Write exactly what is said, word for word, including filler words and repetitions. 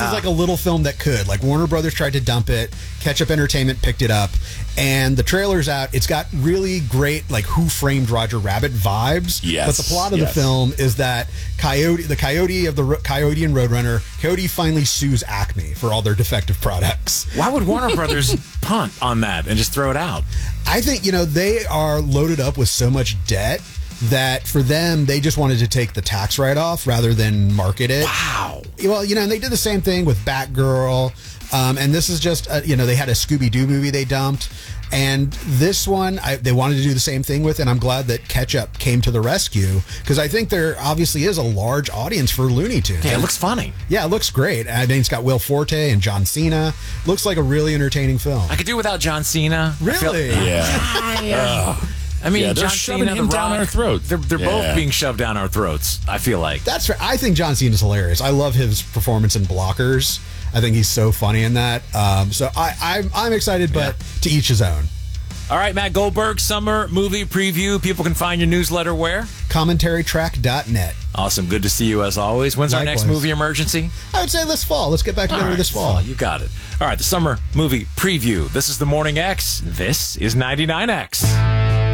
is like a little film that could. Like Warner Brothers tried to dump it, Ketchup Entertainment picked it up, and the trailer's out. It's got really great like Who Framed Roger Rabbit vibes. Yes. But the plot of yes. the film is that Coyote, the Coyote of the Ro- Coyote and Roadrunner, Coyote finally sues Acme for all their defective products. Why would Warner Brothers punt on that and just throw it out? I think, you know, they are loaded up with so much debt that for them, they just wanted to take the tax write-off rather than market it. Wow. Well, you know, and they did the same thing with Batgirl. Um, and this is just, a, you know, they had a Scooby-Doo movie they dumped. And this one, I, they wanted to do the same thing with, and I'm glad that Ketchup came to the rescue, because I think there obviously is a large audience for Looney Tunes. Yeah, it looks funny. Yeah, it looks great. I mean, it's got Will Forte and John Cena. Looks like a really entertaining film. I could do without John Cena. Really? I feel, Yeah. yeah. I mean, Yeah, they're John shoving Cena, him The down Rock, our throats. They're, they're Yeah. both being shoved down our throats, I feel like. That's right. I think John Cena's hilarious. I love his performance in Blockers. I think he's so funny in that. Um, so I, I'm, I'm excited, but Yeah. to each his own. All right, Matt Goldberg, summer movie preview. People can find your newsletter where? Commentary track dot net. Awesome. Good to see you as always. When's our next Likewise. movie emergency? I would say this fall. Let's get back together All right, this fall. You got it. All right, the summer movie preview. This is the Morning X. This is ninety-nine X.